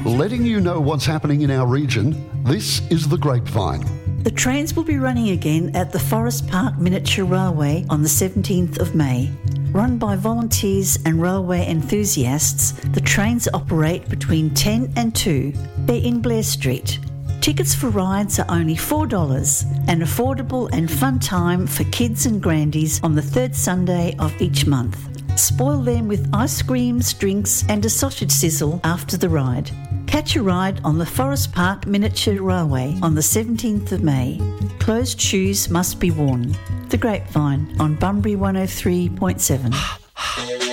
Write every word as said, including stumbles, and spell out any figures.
Letting you know what's happening in our region, this is The Grapevine. The trains will be running again at the Forest Park Miniature Railway on the seventeenth of May. Run by volunteers and railway enthusiasts, the trains operate between ten and two. They're in Blair Street. Tickets for rides are only four dollars, an affordable and fun time for kids and grandies on the third Sunday of each month. Spoil them with ice creams, drinks and a sausage sizzle after the ride. Catch a ride on the Forest Park Miniature Railway on the seventeenth of May. Closed shoes must be worn. The Grapevine on Bunbury one oh three point seven.